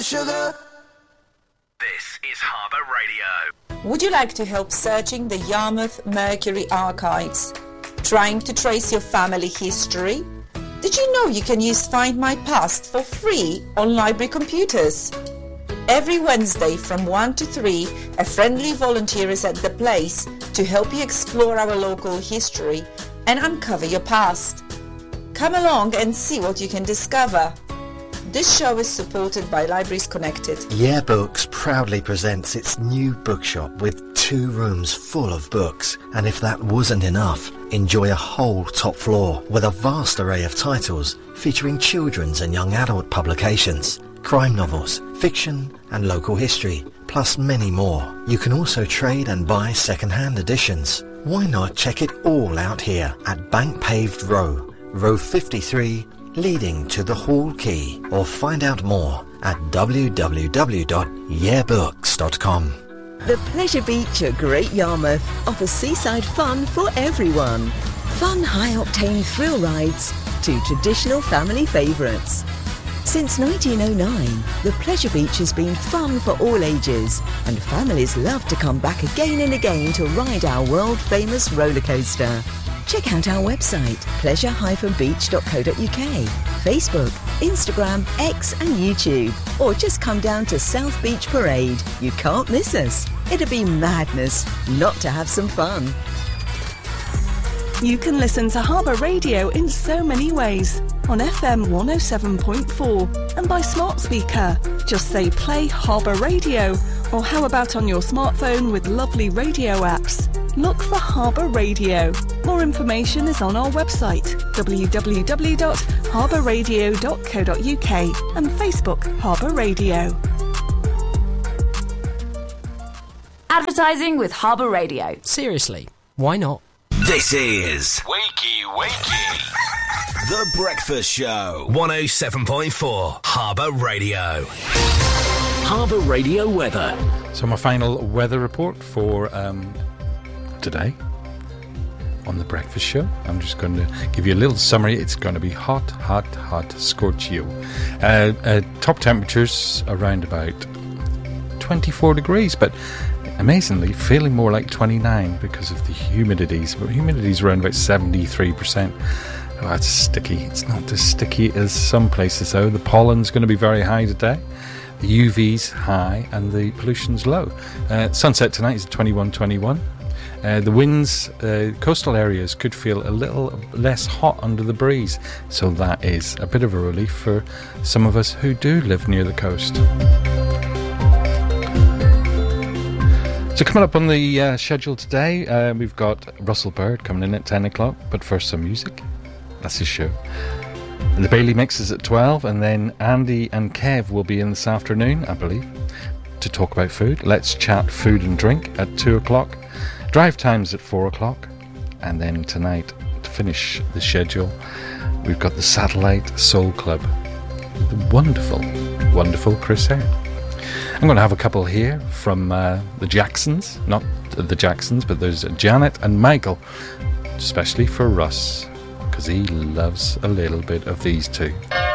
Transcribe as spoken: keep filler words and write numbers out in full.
brown sugar. This is Harbour Radio. Would you like to help searching the Yarmouth Mercury archives? Trying to trace your family history? Did you know you can use Find My Past for free on library computers? Every Wednesday from one to three, a friendly volunteer is at the place to help you explore our local history and uncover your past. Come along and see what you can discover. This show is supported by Libraries Connected. Yeah Books proudly presents its new bookshop with two rooms full of books. And if that wasn't enough, enjoy a whole top floor with a vast array of titles featuring children's and young adult publications, crime novels, fiction and local history, plus many more. You can also trade and buy second-hand editions. Why not check it all out here at Bank Paved Row, row fifty-three, leading to the Hall Quay, or find out more at w w w dot yeah books dot com. The Pleasure Beach at Great Yarmouth offers seaside fun for everyone. Fun high-octane thrill rides to traditional family favourites. Since nineteen oh nine, the Pleasure Beach has been fun for all ages, and families love to come back again and again to ride our world-famous roller coaster. Check out our website, pleasure dash beach dot co dot uk, Facebook, Instagram, X and YouTube, or just come down to South Beach Parade. You can't miss us. It'd be madness not to have some fun. You can listen to Harbour Radio in so many ways. On F M one oh seven point four and by smart speaker. Just say play Harbour Radio, or how about on your smartphone with lovely radio apps? Look for Harbour Radio. More information is on our website, w w w dot harbour radio dot co dot uk, and Facebook Harbour Radio. Advertising with Harbour Radio. Seriously, why not? This is Wakey Wakey, The Breakfast Show. one oh seven point four Harbour Radio. Harbour Radio weather. So my final weather report for um, today on The Breakfast Show. I'm just going to give you a little summary. It's going to be hot, hot, hot, scorchio. Uh, uh, top temperatures around about twenty-four degrees, but amazingly feeling more like twenty-nine because of the humidities. But humidity's around about seventy-three percent. Oh, that's sticky. It's not as sticky as some places though. The pollen's going to be very high today. The U V's high and the pollution's low. Uh, sunset tonight is twenty-one twenty-one. Uh, the winds, uh, coastal areas could feel a little less hot under the breeze, so that is a bit of a relief for some of us who do live near the coast. So coming up on the uh, schedule today, uh, we've got Russell Bird coming in at ten o'clock, but first some music. That's his show. The Bailey Mix is at twelve, and then Andy and Kev will be in this afternoon, I believe, to talk about food. Let's Chat Food and Drink at two o'clock. Drive Times at four o'clock. And then tonight, to finish the schedule, we've got the Satellite Soul Club. The wonderful, wonderful Chris Hare. I'm going to have a couple here from uh, the Jacksons. Not the Jacksons, but there's Janet and Michael. Especially for Russ, because he loves a little bit of these two.